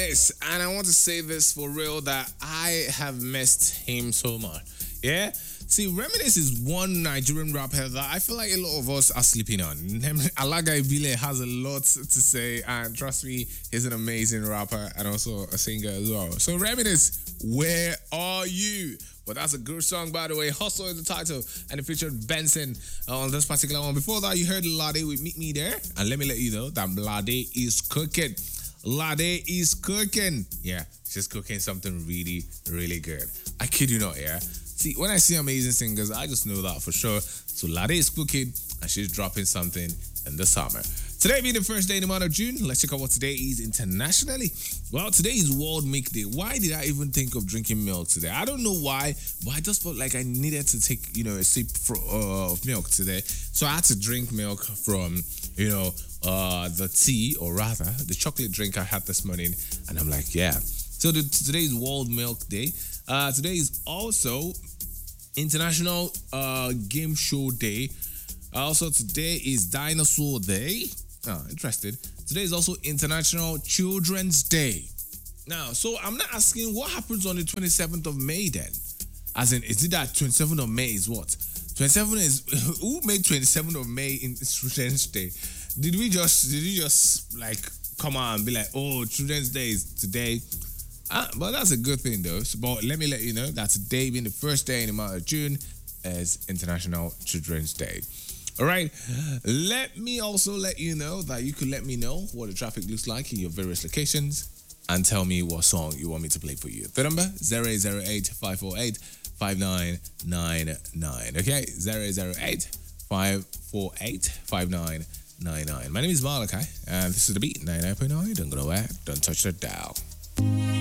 Reminisce, and I want to say this for real that I have missed him so much. Yeah? See, Reminisce is one Nigerian rapper that I feel like a lot of us are sleeping on. Alaga Ibile has a lot to say, and trust me, he's an amazing rapper and also a singer as well. So, Reminisce, where are you? But that's a good song, by the way. Hustle is the title, and it featured Benson on this particular one. Before that, you heard Lade with Meet Me There, and let me let you know that Lade is cooking. Lade is cooking. Yeah, she's cooking something really, really good. I kid you not, yeah. See, when I see amazing singers, I just know that for sure. So Lade is cooking, and she's dropping something in the summer. Today being the first day in the month of June, let's check out what today is internationally. Well, today is World Milk Day. Why did I even think of drinking milk today? I don't know why, but I just felt like I needed to take, a sip of milk today. So I had to drink milk from, the tea, or rather, the chocolate drink I had this morning. And I'm like, yeah. So today is World Milk Day. Today is also International Game Show Day. Also, today is Dinosaur Day. Oh, interesting. Today is also International Children's Day. Now, so I'm not asking what happens on the 27th of May then. As in, is it that 27th of May is what? 27th is, who made 27th of May in Children's Day? Did you just like come on and be like, oh, Children's Day is today? But that's a good thing though. But let me let you know that today being the first day in the month of June is International Children's Day. All right. Let me also let you know that you could let me know what the traffic looks like in your various locations and tell me what song you want me to play for you. The number 0808 548 5999. Okay, 0808 548 5999. My name is Malachi, and this is The Beat 99.9. Don't go nowhere. Don't touch the dial.